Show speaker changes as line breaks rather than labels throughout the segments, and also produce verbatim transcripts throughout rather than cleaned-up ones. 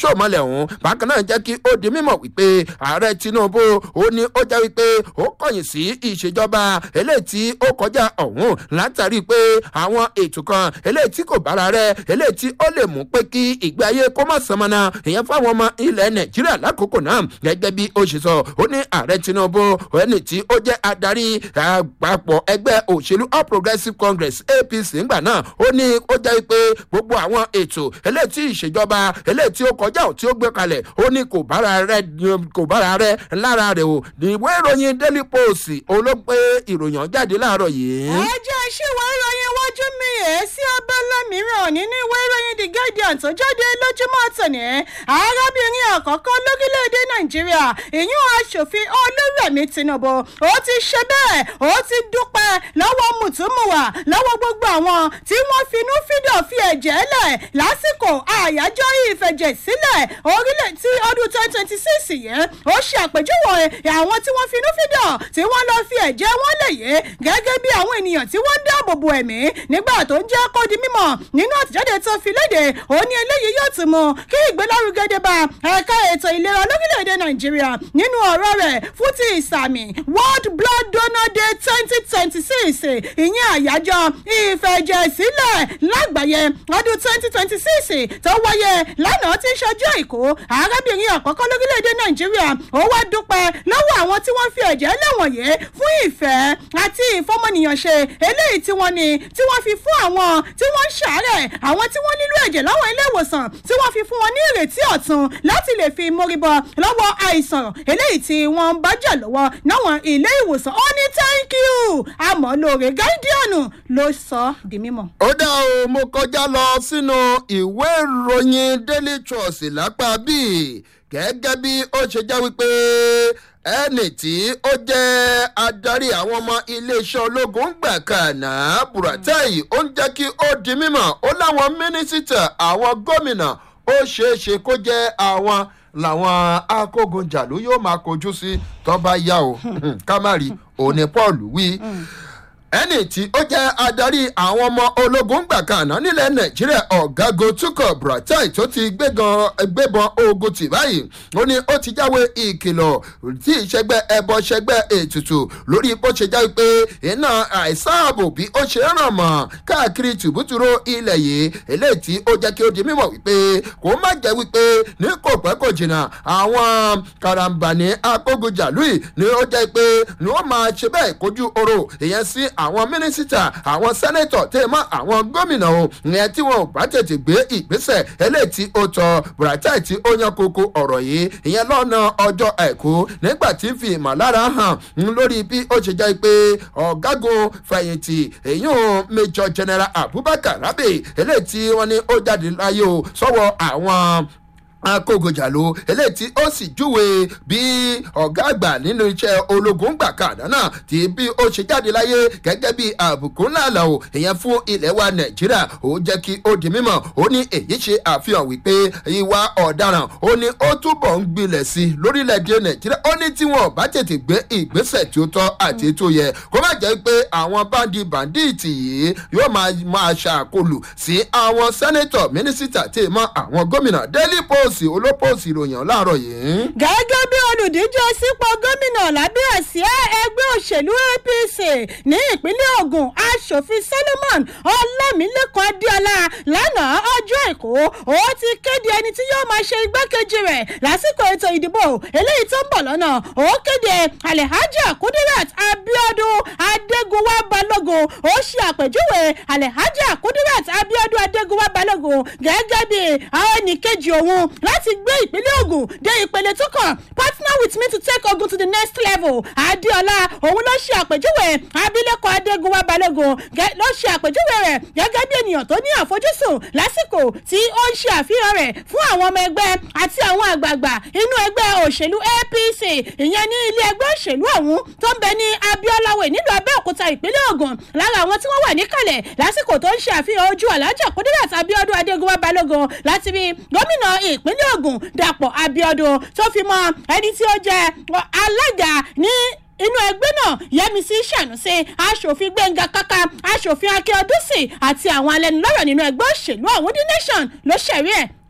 sọ̀mọ́lẹ̀ ọ̀hún bákan náà jẹ́ kí ó di mímọ̀ wípé ààrẹ tinubu ó ní ó jẹ́ wípé ó kọ̀yìn sí ìṣèjọba eléyìí tí ó kọjá ọ̀hún látàrí pé àwọn ètò kan eléyìí tí kò bára rẹ̀ eléyìí tí ó lè mú pé kí ìgbé ayé kó má sọmọnà ìyẹn fáwọn ọmọ ilẹ̀ nàìjíríà lákòókò náà gẹ́gẹ́ bí ó ṣe sọ ó ní ààrẹ tinubu ẹni tí ó jẹ́ adarí àpapọ̀ ẹgbẹ́ òṣèlú all progressives congress apc ńgbà náà ó ní ó jẹ́ pé gbogbo àwọn ètò eléyìí tí ìṣèjọba eléyìí tí ó kọjá ò tí ó gbé kalẹ̀ ó ní kò bára rẹ̀ kò bára rẹ̀ lára rẹ̀ o ìwé ìròyìn daily post olóògbé ìròyìn jáde láàárọ̀ yìí.
ẹ jẹ́ ìṣèwà ìròyìn iwájú mi ẹ̀ sí abẹ́lẹ́ mìíràn nínú ìwé ìròyìn the guardian tó jáde lójúmọ́ tòní arábìnrin àkọ́kọ́ lórílẹ̀‐èdè nàìjíríà ìyún aṣòfin olúrẹ̀mí tinubu ó ti ṣe bẹ́ẹ̀ ó ti dúpẹ́ lọ́wọ́ mùtúmùwà lọ́wọ́ gbogbo àwọn tí wọ́n finú fídọ̀ fi ẹ̀jẹ̀ lẹ̀ lásìkò àyájọ́ ìfẹ̀jẹ̀sílẹ̀ orílẹ̀ tí ọdún twenty twenty six yẹn ó ṣe àpèjúwe àwọn tí wọ́n finú fídọ̀ tí wọ́n lọ fi ẹ̀jẹ̀ wọn lẹ̀ yé gẹ́gẹ́ bí àwọn ènìyàn tí wọ́n ń dáàbò bo ẹ̀mí nígbà tó ń jẹ́ kó di mímọ̀ nínú àtẹ̀jáde tó fi léde ó ní eléyìí yóò tún mú kí ìgbélárugẹ dé bá ẹ̀ka ètò ìlera lórílẹ̀‐èdè nàìjíríà nínú ọ̀rọ̀ rẹ̀ fún ti ìsàmì world blood donor day twenty twenty six ìyẹn àyájọ́ ìfẹ̀jẹ̀sílẹ̀ lágbàáyé ọdún twenty twenty six tó wáyé lánàá tí ń ṣojú àìkú arábìnrin àkọ́kọ́ lórílẹ̀‐èdè nàìjíríà ó wá dúpẹ́ lọ́wọ́ àwọn tí wọ́n fi ẹ̀jẹ̀ lẹ́wọ̀n yé fún ìfẹ́ àti ìfọmọnìyàn ṣe eléyìí tí wọ́n ní tí wọ́n fi fún àwọn tí wọ́n ń ṣàárẹ̀ àwọn tí wọ́n nílò ẹ̀jẹ̀ láwọn ilé ìwòsàn tí wọ́n fi fún wọn ní ìrètí ọ̀tun láti lè fi móríbọ lọ́wọ́ àìsàn eléyìí tí wọ́n ń bá jà lọ́wọ́ náwọn ilé ìwòsàn ó ní thank you àmọ́ lóore gáídíọ̀nù ló sọ di mímọ̀.
ó dá o mo kọjá lọ sínú ìwé ìròyìn daily trust lápá bíi gẹ́gẹ́ bí ó ṣe jẹ́ wípé ẹnì tí ó jẹ́ adarí àwọn ọmọ iléeṣẹ́ ológun gbà kànáà buratai ó ń jẹ́ kí ó di mímọ̀ ó láwọn mínísítà àwọn gómìnà ó ṣeé ṣe kó jẹ́ àwọn làwọn akógunjàlú yóò máa kojú sí tọ́ba yá o kámárì òní paul wí ẹni tí ó jẹ́ adarí àwọn ọmọ ológun gbà kànáà nílẹ̀ nàìjíríà ọ̀gágun tukọ̀ buratai tó ti gbébọn ogun tì báyìí ó ní ó ti jáwé ìkìlọ̀ tí ìṣẹ́gbẹ́ ẹbọ ṣẹgbẹ́ ètùtù lórí bó ṣe jáwé pé iná àìsáàbò bí ó ṣe ràn mọ́ káàkiri tùbútùrú ilẹ̀ yìí eléyìí tí ó jẹ́ kí ó di mímọ̀ wípé kó má jẹ́ wípé ní kò pẹ́ kò jìnnà àwọn karambani akógunjàlú yìí ni ó jẹ́ pé ni wọ́n máa ṣe bẹ́ẹ̀ kojú oró ìyẹn sí àwọn mínísítà àwọn sẹ́nẹ́tọ̀ tẹ́ mọ́ àwọn gómìnà o ìyẹn tí wọn ò bá tètè gbé ìgbésẹ̀ eléyìí tí ó tọ buratai tí ó yan koko ọ̀rọ̀ yìí ìyẹn lọ́nà ọjọ́ àìkú nígbà tí ń fi ìmọ̀lára hàn lórí bí ó ṣe jẹ́ pé ọ̀gágun fẹ̀yìntì èyí ò major general abubakar rabi eléyìí tí wọ́n ní ó jáde láyé o sọ́wọ́ àwọn akógunjàló eléyìí tí ó sì júwe bí ọ̀gá àgbà nínú iṣẹ́ ológun gbà kàdánà tí bí ó ṣe jáde láyé gẹ́gẹ́ bí àbùkù ńlá àlà o ìyẹn fún ilẹ̀ wa nàìjíríà ó jẹ́ kí ó di mímọ̀ ó ní èyí ṣe àfihàn wípé ìwà ọ̀daràn ó ní ó túbọ̀ ń gbilẹ̀ sí i lórílẹ̀‐èdè nàìjíríà ó ní tí wọn ò bá tètè gbé ìgbésẹ̀ tí ó tọ́ àti tó yẹ kó má jẹ́ pé àwọn báńdì bàǹdíìtì yìí yóò máa máa ṣàkólù sí àwọn sẹ́nẹ́tọ̀ mínísítà tí mọ́ àwọn gómìnà daily post olópòsì ìròyìn láàárọ̀ yìí.
gẹ́gẹ́ bí olùdíje sípò gómìnà lábẹ́ àsíá ẹgbẹ́ òṣèlú apc ní ìpínlẹ̀ ogun aṣòfin solomon ọlámilẹ́kan adéọlá lánàá ọjọ́ àìkú ó ti kéde ẹni tí yóò máa ṣe igbákejì rẹ̀ lásìkò ètò ìdìbò eléyìí tó ń bọ̀ lọ́nà ó kéde alhaja kudirat abiodun adégunwá balógun ó ṣe àpèjúwe alhaja kudirat abiodun adégunwá balógun gẹ́gẹ́ bí àwọn ẹnìkejì òun láti gbé ìpínlẹ̀ ogun dé ìpele tó kàn partner with me to take ogun to the next level adéọlá òun ló ṣe àpèjúwe abilékọ adégunwá balógun ló ṣe àpèjúwe rẹ̀ gẹ́gẹ́ bí ènìyàn tó ní àfojúsùn lásìkò tí ó ń ṣe àfihàn rẹ̀ fún àwọn ọmọ ẹgbẹ́ àti àwọn àgbààgbà inú ẹgbẹ́ òṣèlú apc ìyẹn ní ilé ẹgbẹ́ òṣèlú ọ̀hún tó ń bẹ ní abiolawe nílùú abẹ́òkúta ìpínlẹ̀ ogun lára àwọn tí wọ́n wà níkàlẹ̀ lásìkò tó ń ṣe àfihàn ojú alájà kúdírát abiodun adégunwá balógun láti rí gómìnà ìpínlẹ̀ ogun dàpọ̀ abiodun tó fi mọ ẹni tí ó jẹ́ alága ní inú ẹgbẹ́ náà yẹmísí ṣànúṣe aṣòfin gbẹ̀ngà káká aṣòfin akíọdúnsì àti àwọn alẹ́nulọ́rọ̀ nínú ẹgbẹ́ òṣèlú ọ̀hún the nation ló ṣẹ̀rí ẹ̀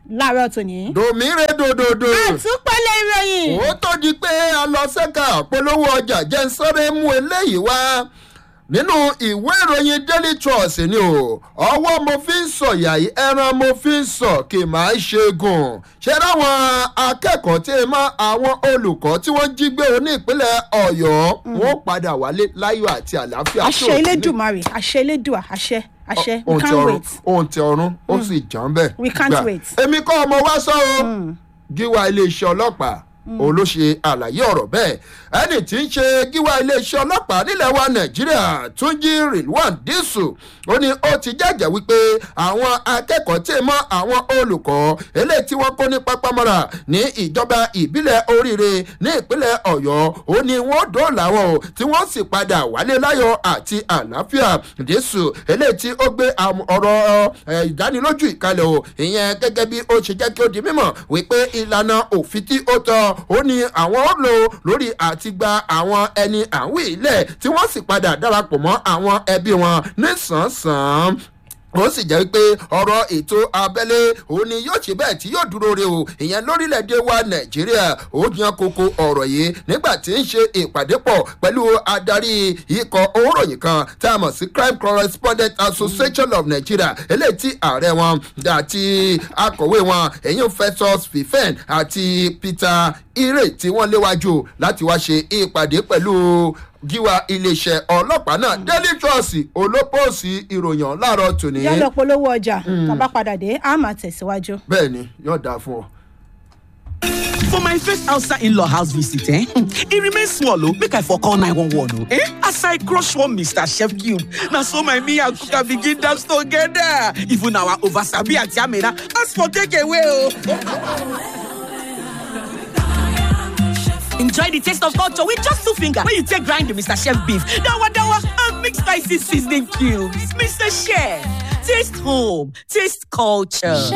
láàárọ̀ tòní.
dòmíre dòdòdò.
àtúpalẹ̀ ìròyìn.
ó tó di pé a lọ sẹ́ka polówó ọjà jẹ́ ń sáré mú eléyìí wá nínú ìwé ìròyìn daily trust ni o ọwọ́ mo fi ń sọ yàyí ẹran mo fi ń sọ kì máa ń ṣe gùn ṣe ráwọn akẹ́kọ̀ọ́ tí mọ àwọn olùkọ́ tí wọ́n jí gbé o ní ìpínlẹ̀ ọ̀yọ́ wọn padà wálé láyọ̀ àti àlàáfíà.
àṣẹ elédùmarè àṣẹ elédùà àṣẹ àṣẹ we can't wait.
ohun tí ọrùn ó sì jàn bẹ́ẹ̀.
we can't wait.
èmi kọ́ ọmọ wá sọ o gíwá iléeṣẹ́ ọlọ́pàá òun ló ṣe àlàyé ọ̀rọ̀ bẹ́ẹ̀ ẹni tí ń ṣe gíwá iléeṣẹ́ ọlọ́pàá nílẹ̀ wa nàìjíríà túnjí rilwan dísù ó ní ó ti jẹ́jẹ́ wípé àwọn akẹ́kọ̀ọ́ tí mọ́ àwọn olùkọ́ eléyìí tí wọ́n kó ní pápámọ́ra ní ìjọba ìbílẹ̀ oríire ní ìpínlẹ̀ ọ̀yọ́ ó ní wọ́n dóòlà wọn o tí wọ́n sì padà wálé láyọ̀ àti àlàáfíà dísù eléyìí tí ó gbé ọ̀rọ̀ ìdánilójú ìkalẹ̀ o ìyẹn gẹ́gẹ́ bí ó ṣe jẹ́ kí ó di mímọ̀ wípé ìlànà òfin tí ó tọ́ ó ní àwọn ó lò lórí àti gba àwọn ẹni àwìn ilẹ̀ tí wọ́n sì padà darapọ̀ mọ́ àwọn ẹbí wọn nísànsán ó sì jẹ́ pé ọ̀rọ̀ ètò abẹ́lé òun ni yóò ṣe bẹ́ẹ̀ tí yóò dúró re o ìyẹn lórílẹ̀‐èdè wa nàìjíríà ó yan koko ọ̀rọ̀ yìí nígbà tí ń ṣe ìpàdé pọ̀ pẹ̀lú adarí ikọ̀ òóròyìn kan tá a mọ̀ sí crime correspondent association of nigeria eléyìí tí ààrẹ wọn àti akọ̀wé wọn ẹ̀yìn festus fifen àti peter ire tí wọ́n léwájú láti wá ṣe ìpàdé pẹ̀lú gíwá iléeṣẹ́ ọlọ́pàá náà daily trust olópòsì ìròyìn láàárọ̀ tòní.
yálò polówó ọjà tàbá padà dé a máa tẹ̀síwájú.
bẹ́ẹ̀ ni yóò dáa fún ọ.
For my first outside in-law house visit, eh? It remains small, oh. Make I for call nine one one, oh. Eh? As I crush one Mister Chef Cube, now so my me and Kuka begin dance together. Even our oversabi at Yamena, ask for takeaway, oh. Enjoy the taste of culture with just two fingers when you take grind the Mister Chef beef, dawa dawa, and mix spicy seasoning cubes. Mister Chef, taste home, taste culture.